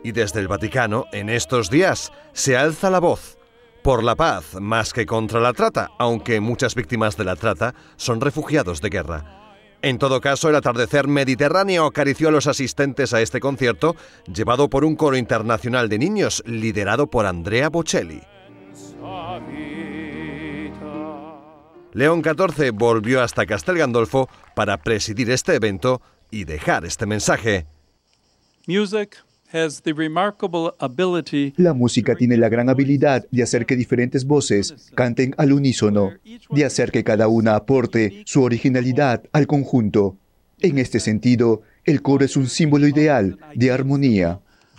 Y desde el Vaticano, en estos días, se alza la voz por la paz más que contra la trata, aunque muchas víctimas de la trata son refugiados de guerra. En todo caso, el atardecer mediterráneo acarició a los asistentes a este concierto, llevado por un coro internacional de niños, liderado por Andrea Bocelli. León XIV volvió hasta Castel Gandolfo para presidir este evento y dejar este mensaje. La música tiene la gran habilidad de hacer que diferentes voces canten al unísono, de hacer que cada una aporte su originalidad al conjunto. En este sentido, el coro es un símbolo ideal de armonía.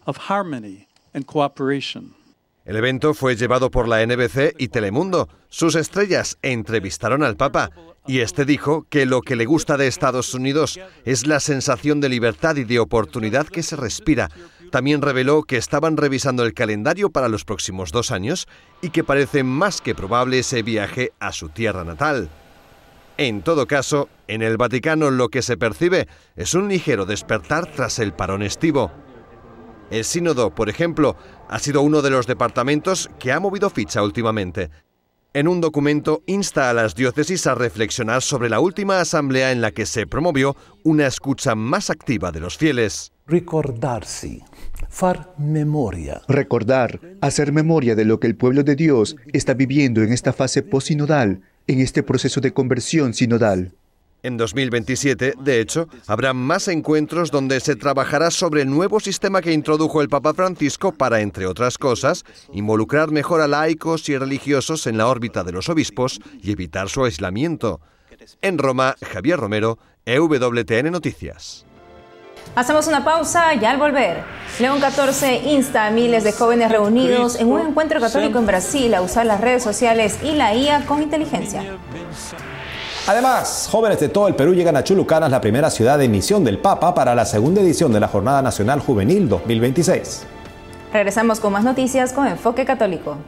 El evento fue llevado por la NBC y Telemundo. Sus estrellas entrevistaron al Papa y este dijo que lo que le gusta de Estados Unidos es la sensación de libertad y de oportunidad que se respira. También reveló que estaban revisando el calendario para los próximos 2 años y que parece más que probable ese viaje a su tierra natal. En todo caso, en el Vaticano lo que se percibe es un ligero despertar tras el parón estivo. El sínodo, por ejemplo, ha sido uno de los departamentos que ha movido ficha últimamente. En un documento insta a las diócesis a reflexionar sobre la última asamblea en la que se promovió una escucha más activa de los fieles. Ricordarsi, far memoria. Recordar, hacer memoria de lo que el pueblo de Dios está viviendo en esta fase posinodal, en este proceso de conversión sinodal. En 2027, de hecho, habrá más encuentros donde se trabajará sobre el nuevo sistema que introdujo el Papa Francisco para, entre otras cosas, involucrar mejor a laicos y religiosos en la órbita de los obispos y evitar su aislamiento. En Roma, Javier Romero, EWTN Noticias. Hacemos una pausa y al volver, León XIV insta a miles de jóvenes reunidos en un encuentro católico en Brasil a usar las redes sociales y la IA con inteligencia. Además, jóvenes de todo el Perú llegan a Chulucanas, la primera ciudad de misión del Papa, para la segunda edición de la Jornada Nacional Juvenil 2026. Regresamos con más noticias con Enfoque Católico.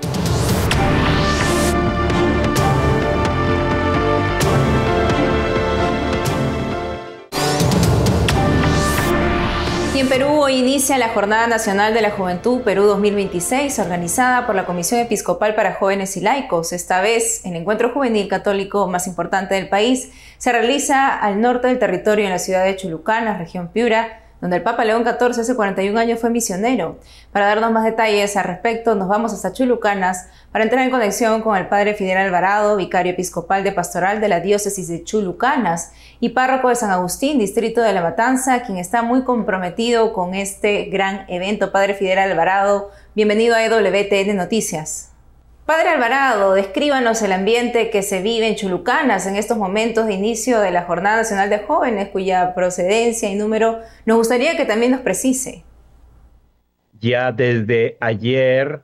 Y en Perú hoy inicia la Jornada Nacional de la Juventud Perú 2026, organizada por la Comisión Episcopal para Jóvenes y Laicos. Esta vez, el encuentro juvenil católico más importante del país se realiza al norte del territorio, en la ciudad de Chulucanas, región Piura, donde el Papa León XIV hace 41 años fue misionero. Para darnos más detalles al respecto, nos vamos hasta Chulucanas para entrar en conexión con el Padre Fidel Alvarado, vicario episcopal de pastoral de la diócesis de Chulucanas y párroco de San Agustín, distrito de La Matanza, quien está muy comprometido con este gran evento. Padre Fidel Alvarado, bienvenido a EWTN Noticias. Padre Alvarado, descríbanos el ambiente que se vive en Chulucanas en estos momentos de inicio de la Jornada Nacional de Jóvenes, cuya procedencia y número nos gustaría que también nos precise. Ya desde ayer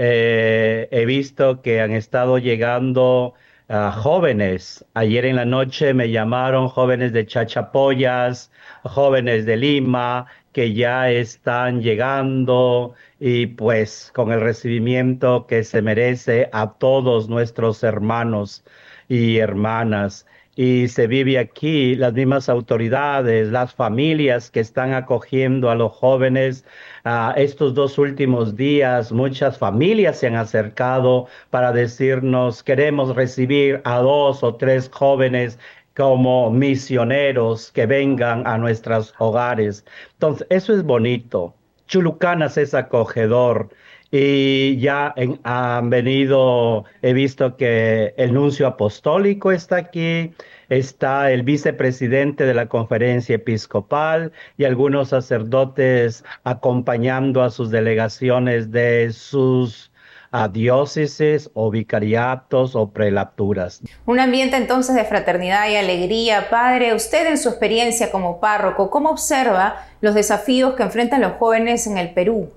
he visto que han estado llegando jóvenes. Ayer en la noche me llamaron jóvenes de Chachapoyas, jóvenes de Lima, que ya están llegando y pues con el recibimiento que se merece a todos nuestros hermanos y hermanas. Y se vive aquí, las mismas autoridades, las familias que están acogiendo a los jóvenes. Estos 2 últimos días, muchas familias se han acercado para decirnos, queremos recibir a 2 o 3 jóvenes como misioneros que vengan a nuestros hogares. Entonces, eso es bonito. Chulucanas es acogedor. Y ya han venido, he visto que el nuncio apostólico está aquí, está el vicepresidente de la conferencia episcopal y algunos sacerdotes acompañando a sus delegaciones de sus diócesis o vicariatos o prelaturas. Un ambiente entonces de fraternidad y alegría. Padre, usted en su experiencia como párroco, ¿cómo observa los desafíos que enfrentan los jóvenes en el Perú?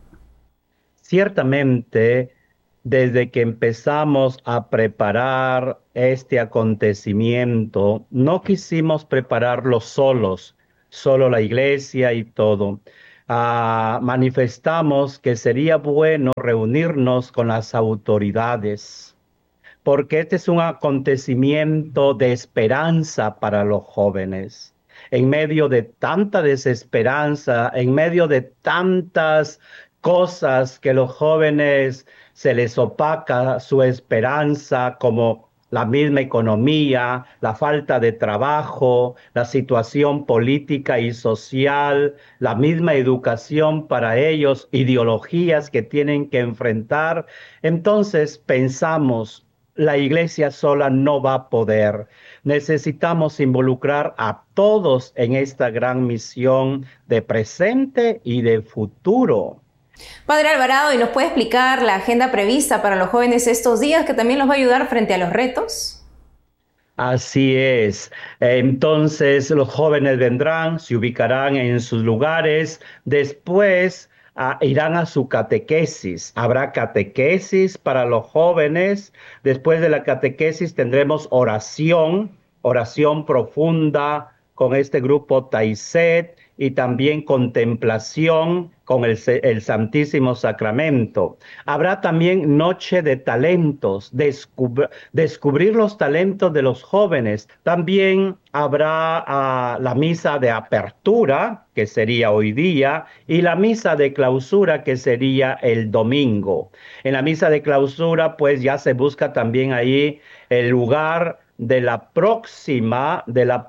Ciertamente, desde que empezamos a preparar este acontecimiento, no quisimos prepararlo solos, solo la iglesia y todo. Manifestamos que sería bueno reunirnos con las autoridades, porque este es un acontecimiento de esperanza para los jóvenes. en medio de tanta desesperanza, en medio de tantas cosas que los jóvenes se les opaca su esperanza, como la misma economía, la falta de trabajo, la situación política y social, la misma educación para ellos, ideologías que tienen que enfrentar. Entonces pensamos, la iglesia sola no va a poder. Necesitamos involucrar a todos en esta gran misión de presente y de futuro. Padre Alvarado, ¿y nos puede explicar la agenda prevista para los jóvenes estos días, que también los va a ayudar frente a los retos? Así es. Entonces los jóvenes vendrán, se ubicarán en sus lugares, después irán a su catequesis. Habrá catequesis para los jóvenes. Después de la catequesis tendremos oración profunda con este grupo Taiset, y también contemplación con el Santísimo Sacramento. Habrá también noche de talentos, descubrir los talentos de los jóvenes. También habrá la misa de apertura, que sería hoy día, y la misa de clausura, que sería el domingo. En la misa de clausura, pues ya se busca también ahí el lugar de la próxima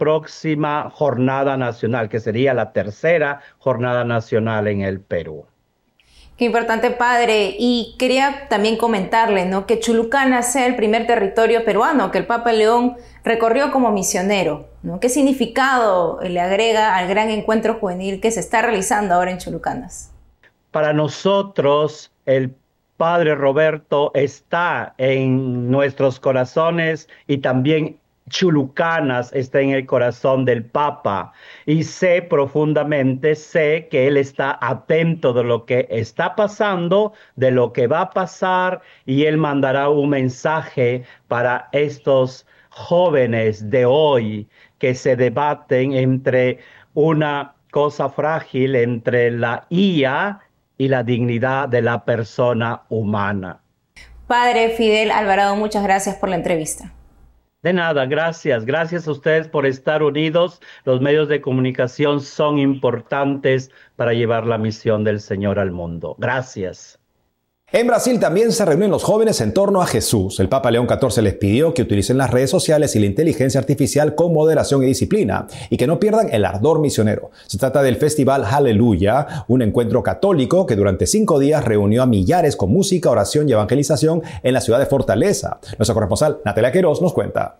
jornada nacional, que sería la tercera jornada nacional en el Perú. Qué importante, padre. Y quería también comentarle, ¿no?, que Chulucana sea el primer territorio peruano que el Papa León recorrió como misionero, ¿no? ¿Qué significado le agrega al gran encuentro juvenil que se está realizando ahora en Chulucanas? Para nosotros, el Padre Roberto está en nuestros corazones, y también Chulucanas está en el corazón del Papa, y sé profundamente, que él está atento de lo que está pasando, de lo que va a pasar, y él mandará un mensaje para estos jóvenes de hoy que se debaten entre una cosa frágil, entre la IA y la dignidad de la persona humana. Padre Fidel Alvarado, muchas gracias por la entrevista. De nada, gracias. Gracias a ustedes por estar unidos. Los medios de comunicación son importantes para llevar la misión del Señor al mundo. Gracias. En Brasil también se reúnen los jóvenes en torno a Jesús. El Papa León XIV les pidió que utilicen las redes sociales y la inteligencia artificial con moderación y disciplina, y que no pierdan el ardor misionero. Se trata del Festival Aleluya, un encuentro católico que durante 5 días reunió a millares con música, oración y evangelización en la ciudad de Fortaleza. Nuestra corresponsal Natalia Queiroz nos cuenta.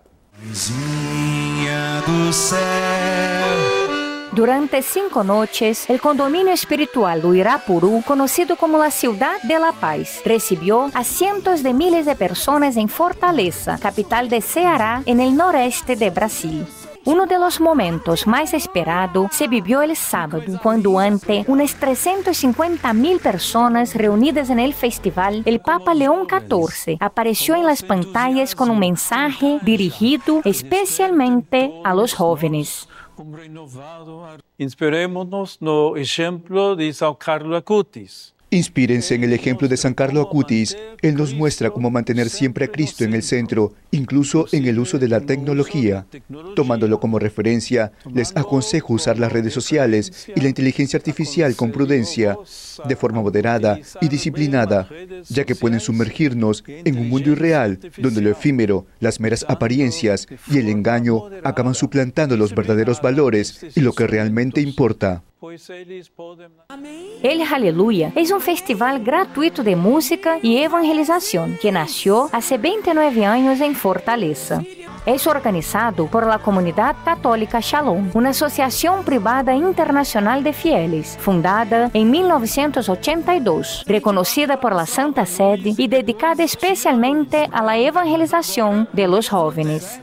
Durante 5 noches, el condominio espiritual Uirapuru, conocido como la Ciudad de la Paz, recibió a cientos de miles de personas en Fortaleza, capital de Ceará, en el noreste de Brasil. Uno de los momentos más esperados se vivió el sábado, cuando ante unas 350.000 personas reunidas en el festival, el Papa León XIV apareció en las pantallas con un mensaje dirigido especialmente a los jóvenes. Inspirémonos no ejemplo de São Carlo Acutis. Inspírense en el ejemplo de San Carlo Acutis. Él nos muestra cómo mantener siempre a Cristo en el centro, incluso en el uso de la tecnología. Tomándolo como referencia, les aconsejo usar las redes sociales y la inteligencia artificial con prudencia, de forma moderada y disciplinada, ya que pueden sumergirnos en un mundo irreal, donde lo efímero, las meras apariencias y el engaño acaban suplantando los verdaderos valores y lo que realmente importa. El Aleluya es un festival gratuito de música y evangelización que nació hace 29 años en Fortaleza. Es organizado por la Comunidad Católica Shalom, una asociación privada internacional de fieles, fundada en 1982, reconocida por la Santa Sede y dedicada especialmente a la evangelización de los jóvenes.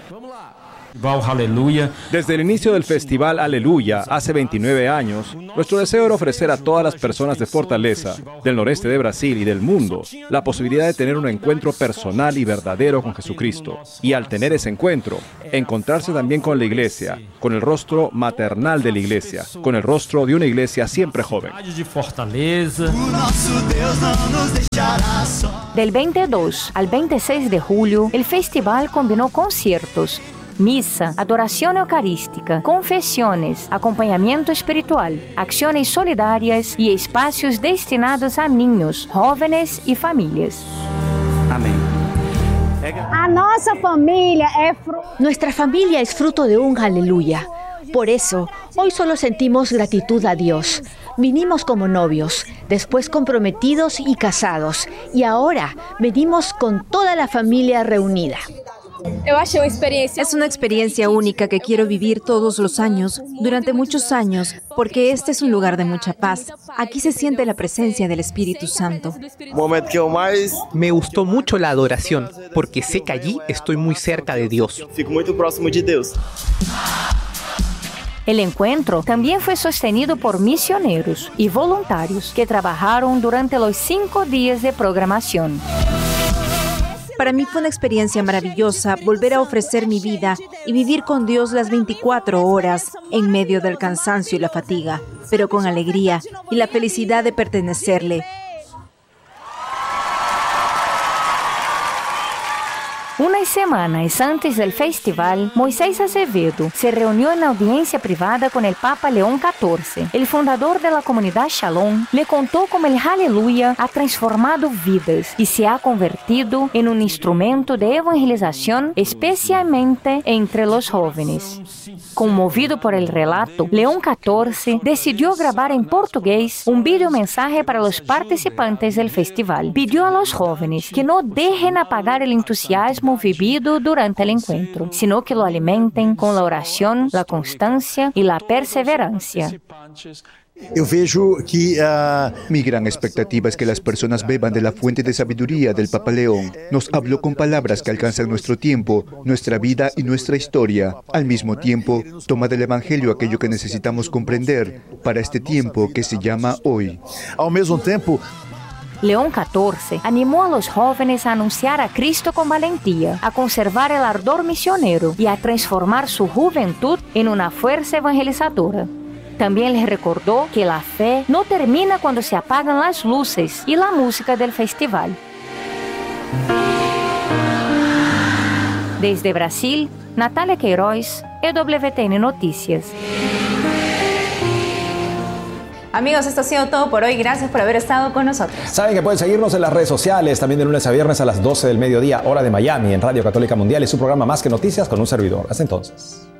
Desde el inicio del Festival Aleluya, hace 29 años, nuestro deseo era ofrecer a todas las personas de Fortaleza, del noreste de Brasil y del mundo, la posibilidad de tener un encuentro personal y verdadero con Jesucristo. Y al tener ese encuentro, encontrarse también con la iglesia, con el rostro maternal de la iglesia, con el rostro de una iglesia siempre joven. Del 22 al 26 de julio, el festival combinó conciertos, Misa, adoración eucarística, confesiones, acompañamiento espiritual, acciones solidarias y espacios destinados a niños, jóvenes y familias. Amén. Nuestra familia es fruto de un aleluya. Por eso, hoy solo sentimos gratitud a Dios. Vinimos como novios, después comprometidos y casados, y ahora venimos con toda la familia reunida. Es una experiencia única que quiero vivir todos los años, durante muchos años, porque este es un lugar de mucha paz. Aquí se siente la presencia del Espíritu Santo. Me gustó mucho la adoración, porque sé que allí estoy muy cerca de Dios. El encuentro también fue sostenido por misioneros y voluntarios que trabajaron durante los 5 días de programación. Para mí fue una experiencia maravillosa volver a ofrecer mi vida y vivir con Dios las 24 horas en medio del cansancio y la fatiga, pero con alegría y la felicidad de pertenecerle. Unas semanas antes del festival, Moisés Azevedo se reunió en audiencia privada con el Papa León XIV. El fundador de la comunidad Shalom le contó cómo el Aleluya ha transformado vidas y se ha convertido en un instrumento de evangelización, especialmente entre los jóvenes. Conmovido por el relato, León XIV decidió grabar en portugués un videomensaje para los participantes del festival. Pidió a los jóvenes que no dejen apagar el entusiasmo vivido durante el encuentro, sino que lo alimenten con la oración, la constancia y la perseverancia. Mi gran expectativa es que las personas beban de la fuente de sabiduría del Papa León. Nos habló con palabras que alcanzan nuestro tiempo, nuestra vida y nuestra historia. Al mismo tiempo, toma del Evangelio aquello que necesitamos comprender para este tiempo que se llama hoy. Al mismo tiempo, León XIV animó a los jóvenes a anunciar a Cristo con valentía, a conservar el ardor misionero y a transformar su juventud en una fuerza evangelizadora. También les recordó que la fe no termina cuando se apagan las luces y la música del festival. Desde Brasil, Natalia Queiroz, EWTN Noticias. Amigos, esto ha sido todo por hoy. Gracias por haber estado con nosotros. Saben que pueden seguirnos en las redes sociales, también de lunes a viernes a las 12 del mediodía, hora de Miami, en Radio Católica Mundial y su programa Más que Noticias con un servidor. Hasta entonces.